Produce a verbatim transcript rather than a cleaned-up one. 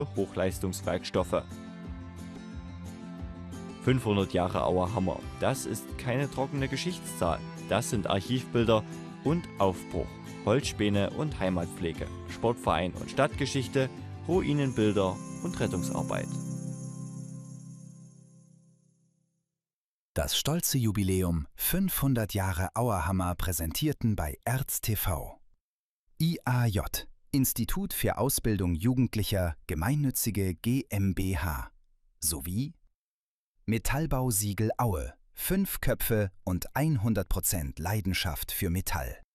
Hochleistungswerkstoffe. fünfhundert Jahre Auer Hammer, das ist keine trockene Geschichtszahl. Das sind Archivbilder und Aufbruch, Holzspäne und Heimatpflege, Sportverein und Stadtgeschichte, Ruinenbilder und Rettungsarbeit. Das stolze Jubiläum fünfhundert Jahre Auerhammer präsentierten bei E R Z T V. I A J, Institut für Ausbildung Jugendlicher, gemeinnützige GmbH, sowie Metallbau Siegel Aue, fünf Köpfe und hundert Prozent Leidenschaft für Metall.